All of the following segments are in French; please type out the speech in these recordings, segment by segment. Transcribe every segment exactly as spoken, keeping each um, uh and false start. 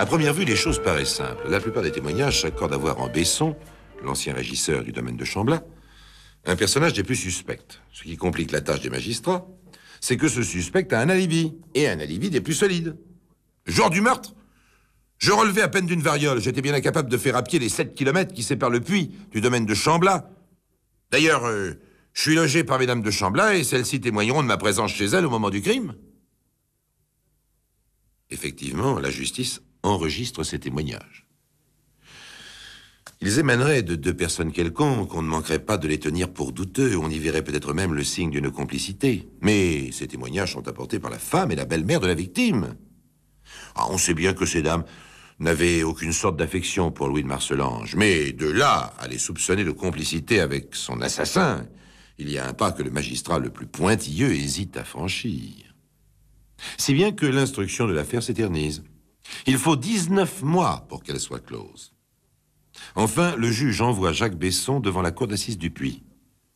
À première vue, les choses paraissent simples. La plupart des témoignages s'accordent à voir en Besson, l'ancien régisseur du domaine de Chamblat, un personnage des plus suspects. Ce qui complique la tâche des magistrats, c'est que ce suspect a un alibi, et un alibi des plus solides. Jour du meurtre, je relevais à peine d'une variole. J'étais bien incapable de faire à pied les sept kilomètres qui séparent le puits du domaine de Chamblat. D'ailleurs, euh, je suis logé par mesdames de Chamblat et celles-ci témoigneront de ma présence chez elles au moment du crime. Effectivement, la justice enregistre ces témoignages. Ils émaneraient de deux personnes quelconques, on ne manquerait pas de les tenir pour douteux, on y verrait peut-être même le signe d'une complicité. Mais ces témoignages sont apportés par la femme et la belle-mère de la victime. Ah, on sait bien que ces dames n'avaient aucune sorte d'affection pour Louis de Marcellange, mais de là à les soupçonner de complicité avec son assassin, il y a un pas que le magistrat le plus pointilleux hésite à franchir. Si bien que l'instruction de l'affaire s'éternise. Il faut dix-neuf mois pour qu'elle soit close. Enfin, le juge envoie Jacques Besson devant la cour d'assises du Puy.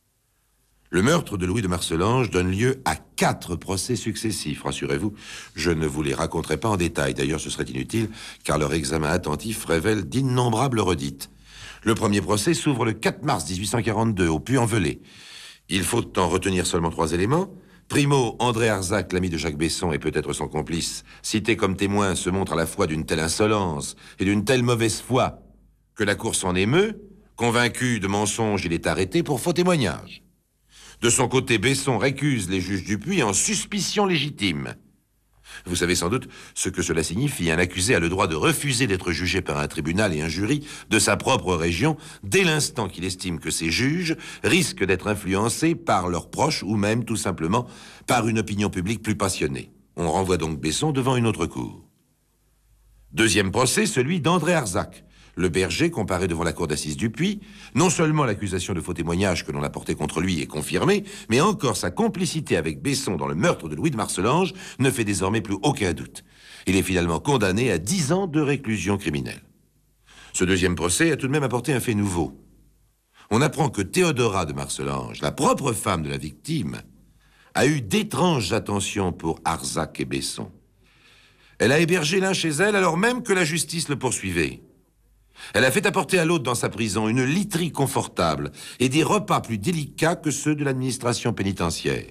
Le meurtre de Louis de Marcellange donne lieu à quatre procès successifs, rassurez-vous. Je ne vous les raconterai pas en détail, d'ailleurs ce serait inutile, car leur examen attentif révèle d'innombrables redites. Le premier procès s'ouvre le quatre mars mille huit cent quarante-deux, au Puy-en-Velay. Il faut en retenir seulement trois éléments. Primo, André Arzac, l'ami de Jacques Besson et peut-être son complice, cité comme témoin, se montre à la fois d'une telle insolence et d'une telle mauvaise foi que la cour s'en émeut. Convaincu de mensonge, il est arrêté pour faux témoignage. De son côté, Besson récuse les juges du Puy en suspicion légitime. Vous savez sans doute ce que cela signifie. Un accusé a le droit de refuser d'être jugé par un tribunal et un jury de sa propre région dès l'instant qu'il estime que ces juges risquent d'être influencés par leurs proches ou même tout simplement par une opinion publique plus passionnée. On renvoie donc Besson devant une autre cour. Deuxième procès, celui d'André Arzac. Le berger, comparé devant la cour d'assises du Puy, non seulement l'accusation de faux témoignages que l'on a portée contre lui est confirmée, mais encore sa complicité avec Besson dans le meurtre de Louis de Marcellange ne fait désormais plus aucun doute. Il est finalement condamné à dix ans de réclusion criminelle. Ce deuxième procès a tout de même apporté un fait nouveau. On apprend que Théodora de Marcellange, la propre femme de la victime, a eu d'étranges attentions pour Arzac et Besson. Elle a hébergé l'un chez elle alors même que la justice le poursuivait. Elle a fait apporter à l'autre dans sa prison une literie confortable et des repas plus délicats que ceux de l'administration pénitentiaire.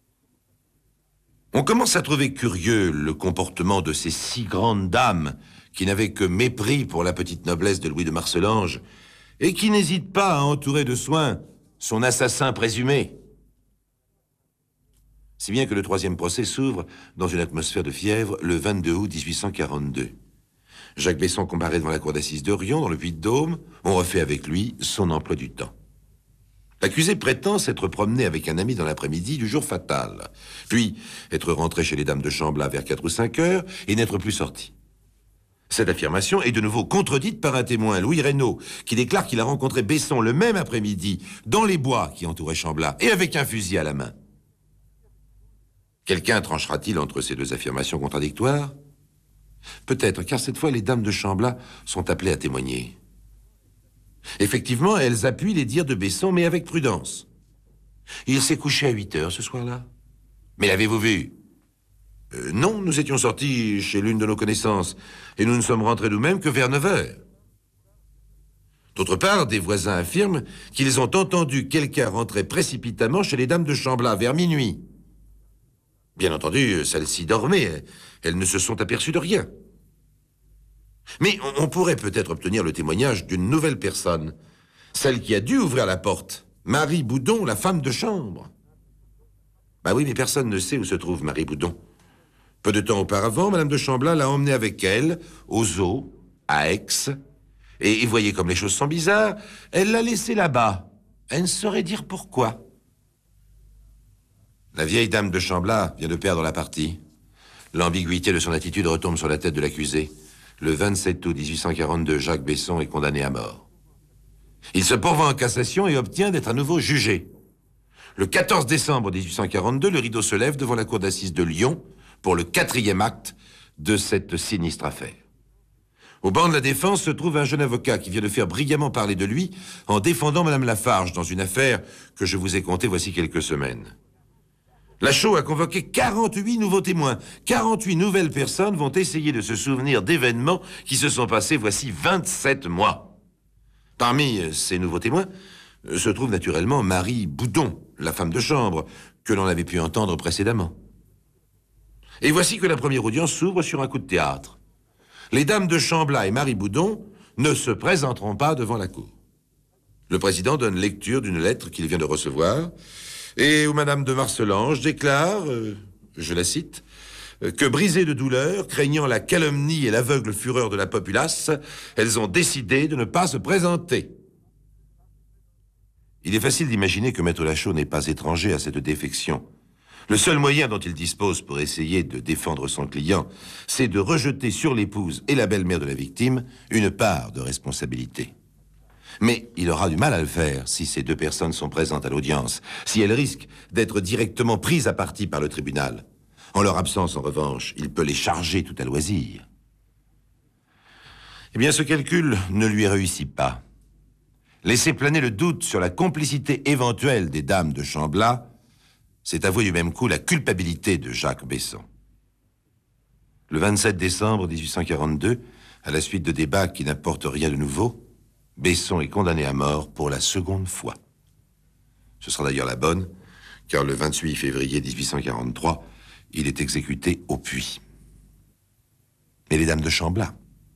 On commence à trouver curieux le comportement de ces six grandes dames qui n'avaient que mépris pour la petite noblesse de Louis de Marcellange et qui n'hésitent pas à entourer de soins son assassin présumé. Si bien que le troisième procès s'ouvre dans une atmosphère de fièvre le vingt-deux août mille huit cent quarante-deux. Jacques Besson comparaît devant la cour d'assises de Riom, dans le Puy-de-Dôme. On refait avec lui son emploi du temps. L'accusé prétend s'être promené avec un ami dans l'après-midi du jour fatal, puis être rentré chez les dames de Chamblat vers quatre ou cinq heures et n'être plus sorti. Cette affirmation est de nouveau contredite par un témoin, Louis Reynaud, qui déclare qu'il a rencontré Besson le même après-midi dans les bois qui entouraient Chamblat et avec un fusil à la main. Quelqu'un tranchera-t-il entre ces deux affirmations contradictoires ? Peut-être, car cette fois, les dames de Chamblat sont appelées à témoigner. Effectivement, elles appuient les dires de Besson, mais avec prudence. Il s'est couché à huit heures ce soir-là. Mais l'avez-vous vu ? euh, Non, nous étions sortis chez l'une de nos connaissances, et nous ne sommes rentrés nous-mêmes que vers neuf heures. D'autre part, des voisins affirment qu'ils ont entendu quelqu'un rentrer précipitamment chez les dames de Chamblat vers minuit. Bien entendu, celles-ci dormaient. Elles ne se sont aperçues de rien. Mais on pourrait peut-être obtenir le témoignage d'une nouvelle personne. Celle qui a dû ouvrir la porte. Marie Boudon, la femme de chambre. Bah oui, mais personne ne sait où se trouve Marie Boudon. Peu de temps auparavant, Madame de Chamblat l'a emmenée avec elle, au zoo, à Aix. Et, et voyez comme les choses sont bizarres, elle l'a laissée là-bas. Elle ne saurait dire pourquoi. La vieille dame de Chamblat vient de perdre la partie. L'ambiguïté de son attitude retombe sur la tête de l'accusé. Le vingt-sept août mille huit cent quarante-deux, Jacques Besson est condamné à mort. Il se pourvoit en cassation et obtient d'être à nouveau jugé. Le quatorze décembre mille huit cent quarante-deux, le rideau se lève devant la cour d'assises de Lyon pour le quatrième acte de cette sinistre affaire. Au banc de la défense se trouve un jeune avocat qui vient de faire brillamment parler de lui en défendant Madame Lafarge dans une affaire que je vous ai contée voici quelques semaines. La Chaux a convoqué quarante-huit nouveaux témoins. quarante-huit nouvelles personnes vont essayer de se souvenir d'événements qui se sont passés voici vingt-sept mois. Parmi ces nouveaux témoins se trouve naturellement Marie Boudon, la femme de chambre, que l'on avait pu entendre précédemment. Et voici que la première audience s'ouvre sur un coup de théâtre. Les dames de Chamblat et Marie Boudon ne se présenteront pas devant la cour. Le président donne lecture d'une lettre qu'il vient de recevoir et où Madame de Marcellange déclare, euh, je la cite, euh, que brisées de douleur, craignant la calomnie et l'aveugle fureur de la populace, elles ont décidé de ne pas se présenter. Il est facile d'imaginer que Maître Lachaud n'est pas étranger à cette défection. Le seul moyen dont il dispose pour essayer de défendre son client, c'est de rejeter sur l'épouse et la belle-mère de la victime une part de responsabilité. Mais il aura du mal à le faire si ces deux personnes sont présentes à l'audience, si elles risquent d'être directement prises à partie par le tribunal. En leur absence, en revanche, il peut les charger tout à loisir. Eh bien, ce calcul ne lui réussit pas. Laisser planer le doute sur la complicité éventuelle des dames de Chamblat, c'est avouer du même coup la culpabilité de Jacques Besson. Le vingt-sept décembre mille huit cent quarante-deux, à la suite de débats qui n'apportent rien de nouveau, Besson est condamné à mort pour la seconde fois. Ce sera d'ailleurs la bonne, car le vingt-huit février mille huit cent quarante-trois, il est exécuté au puits. Mais les dames de Chamblat?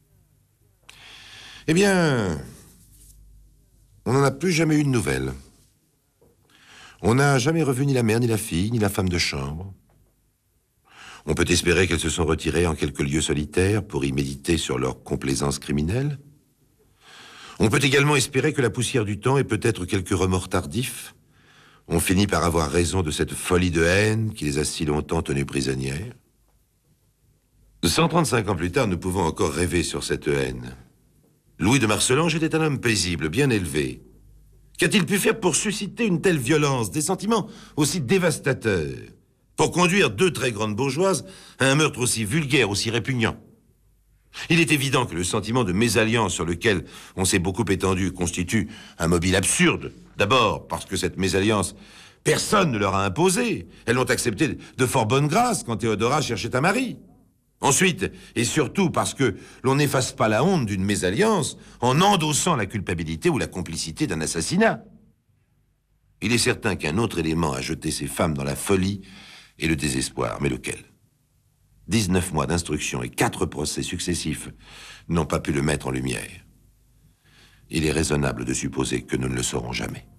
Eh bien, on n'en a plus jamais eu de nouvelles. On n'a jamais revu ni la mère, ni la fille, ni la femme de chambre. On peut espérer qu'elles se sont retirées en quelques lieux solitaires pour y méditer sur leur complaisance criminelle. On peut également espérer que la poussière du temps et peut-être quelques remords tardifs ont fini par avoir raison de cette folie de haine qui les a si longtemps tenues prisonnières. cent trente-cinq ans plus tard, nous pouvons encore rêver sur cette haine. Louis de Marcellange était un homme paisible, bien élevé. Qu'a-t-il pu faire pour susciter une telle violence, des sentiments aussi dévastateurs, pour conduire deux très grandes bourgeoises à un meurtre aussi vulgaire, aussi répugnant? Il est évident que le sentiment de mésalliance sur lequel on s'est beaucoup étendu constitue un mobile absurde. D'abord parce que cette mésalliance, personne ne leur a imposé. Elles l'ont acceptée de fort bonne grâce quand Théodora cherchait un mari. Ensuite, et surtout parce que l'on n'efface pas la honte d'une mésalliance en endossant la culpabilité ou la complicité d'un assassinat. Il est certain qu'un autre élément a jeté ces femmes dans la folie et le désespoir. Mais lequel? dix-neuf mois d'instruction et quatre procès successifs n'ont pas pu le mettre en lumière. Il est raisonnable de supposer que nous ne le saurons jamais.